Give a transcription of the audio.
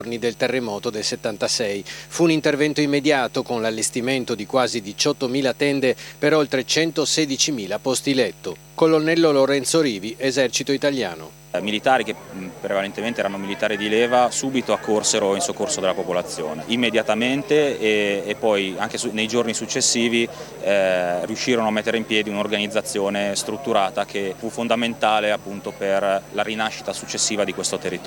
del terremoto del 76. Fu un intervento immediato con l'allestimento di quasi 18.000 tende per oltre 116.000 posti letto. Colonnello Lorenzo Rivi, Esercito Italiano. Militari che prevalentemente erano militari di leva subito accorsero in soccorso della popolazione, immediatamente e poi anche nei giorni successivi riuscirono a mettere in piedi un'organizzazione strutturata che fu fondamentale appunto per la rinascita successiva di questo territorio.